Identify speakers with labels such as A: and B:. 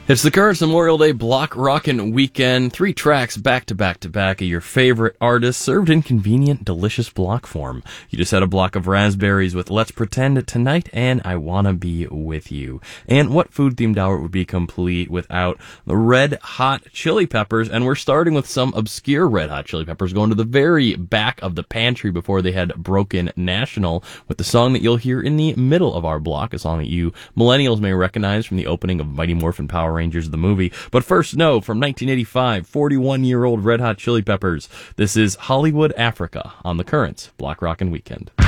A: It's the Currents Memorial Day Block Rockin' Weekend. 3 tracks back to back to back of your favorite artists served in convenient, delicious block form. You just had a block of raspberries with Let's Pretend Tonight and I Wanna Be With You. And what food-themed hour would be complete without the Red Hot Chili Peppers? And we're starting with some obscure Red Hot Chili Peppers, going to the very back of the pantry before they had broken national with the song that you'll hear in the middle of our block, a song that you millennials may recognize from the opening of Mighty Morphin Power Rangers the movie. But first, no, from 1985, 41-year-old Red Hot Chili Peppers. This is Hollywood Africa on the Currents Block Rockin' Weekend.